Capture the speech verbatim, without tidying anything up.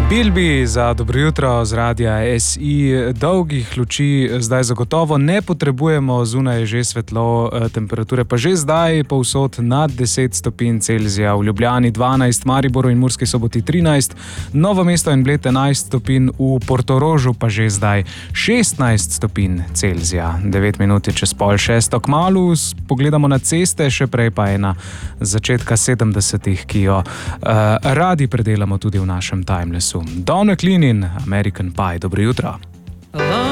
Bilbi za dobro jutro z radia S I. Dolgih luči zdaj zagotovo ne potrebujemo, zunaj je že svetlo, temperature pa že zdaj povsod nad deset stopinj Celzija. V Ljubljani dvanajst, Mariboru in Murski Soboti trinajst, Novo mesto in Bled enajst stopinj, v Portorožu pa že zdaj šestnajst stopinj Celzija. devet minut je čez pol šesto. Kmalu pogledamo na ceste, še prej pa je na začetka sedemdesetih, ki jo uh, radi predelamo tudi v našem timelessu. Donna Clean in American Pie. Dobro jutro.